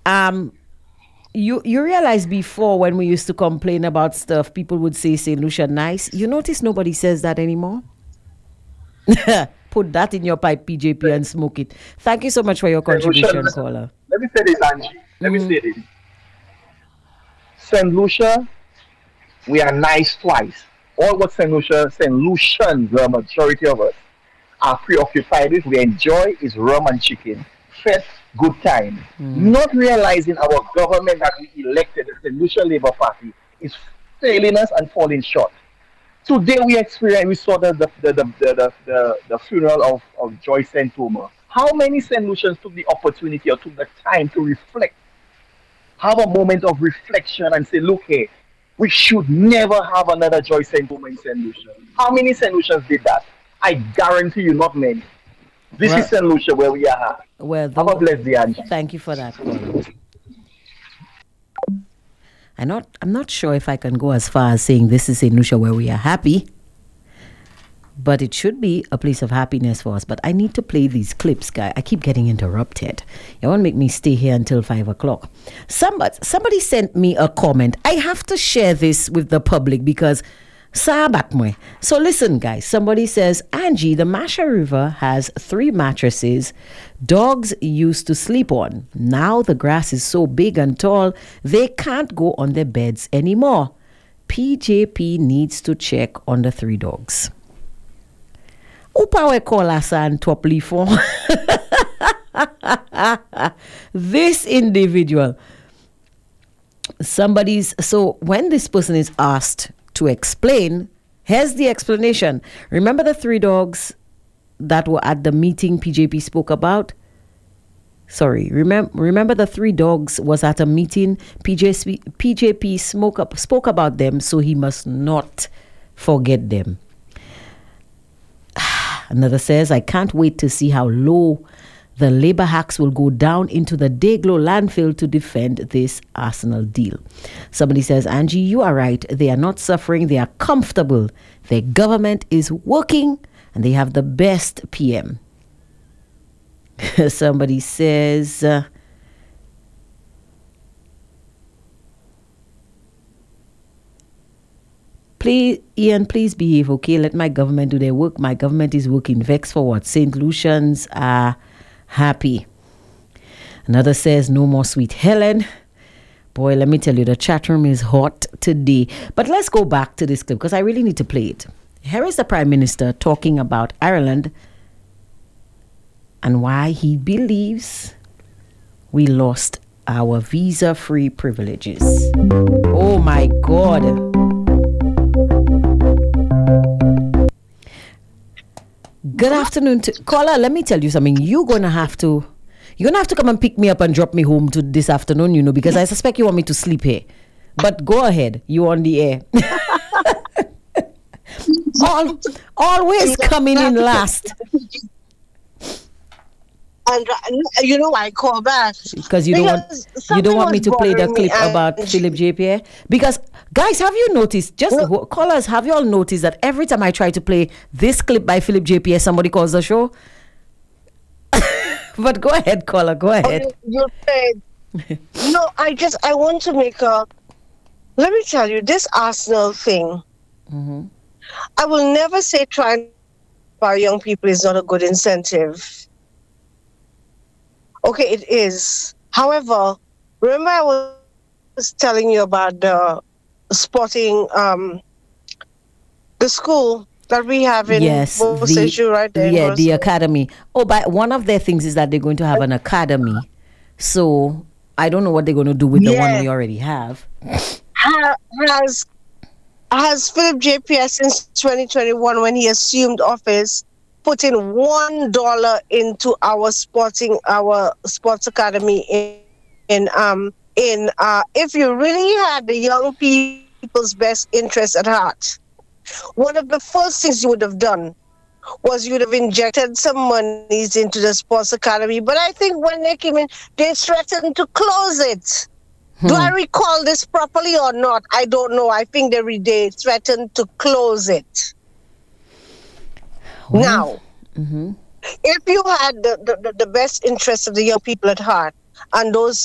You realize before when we used to complain about stuff, people would say St. Lucia nice. You notice nobody says that anymore? Put that in your pipe, PJP, and smoke it. Thank you so much for your St. Lucia, contribution, caller. let me say this, Angie. Let me say this. St. Lucia, we are nice twice. All what St. Lucians, the majority of us, are preoccupied with, we enjoy is rum and chicken. First, good time. Not realizing our government that we elected, the St. Lucia Labour Party, is failing us and falling short. Today we saw the funeral of Joyce St. Thomas. How many St. Lucians took the opportunity or took the time to reflect, have a moment of reflection and say, look here, we should never have another Joyce St. Thomas in St. Lucia. How many St. Lucians did that? I guarantee you not many. This is St. Lucia where we are. Well, have a blessed day, Angie. Thank you for that, caller. I'm not sure if I can go as far as saying this is St. Lucia where we are happy, but it should be a place of happiness for us. But I need to play these clips, guy. I keep getting interrupted. You want to make me stay here until 5 o'clock. Somebody sent me a comment. I have to share this with the public because so listen, guys. Somebody says, Angie, the Masha River has 3 mattresses dogs used to sleep on. Now the grass is so big and tall, they can't go on their beds anymore. PJP needs to check on the 3 dogs. Upawe kola san toplifon. This individual. So when this person is asked to explain, here's the explanation. Remember the 3 dogs that were at the meeting PJP spoke about? Sorry, remember the 3 dogs was at a meeting. PJP spoke about them, so he must not forget them. Another says, I can't wait to see how low the labor hacks will go down into the Dayglow landfill to defend this Arsenal deal. Somebody says, Angie, you are right. They are not suffering. They are comfortable. Their government is working and they have the best PM. Somebody says, please, Ian, please behave, okay? Let my government do their work. My government is working. Vex for what? St. Lucians are happy. Another says, no more Sweet Helen. Boy, let me tell you, the chat room is hot today. But let's go back to this clip because I really need to play it. Here is the Prime Minister talking about Ireland and why he believes we lost our visa-free privileges. Oh my God. Good afternoon to caller. Let me tell you something. You're gonna have to come and pick me up and drop me home to this afternoon, because I suspect you want me to sleep here. But go ahead. You're on the air. Always coming in last. And I call back because you don't want me to play the clip about Philip J. Pierre. Because guys, have you noticed? Callers, have you all noticed that every time I try to play this clip by Philip J. Pierre, somebody calls the show? But go ahead, caller. Go ahead. You said no. I want to make a. Let me tell you this Arsenal thing. Mm-hmm. I will never say trying for young people is not a good incentive. Okay, it is. However, remember I was telling you about the sporting, the school that we have in right there. Yeah, the academy. Oh, but one of their things is that they're going to have an academy. So I don't know what they're going to do with the one we already have. Has Philip J. Pierre since 2021 when he assumed office put in $1 into our sports academy in if you really had the young people's best interest at heart, one of the first things you would have done was you would have injected some monies into the sports academy. But I think when they came in, they threatened to close it. Do I recall this properly or not? I don't know. I think they threatened to close it. Now, if you had the best interests of the young people at heart and those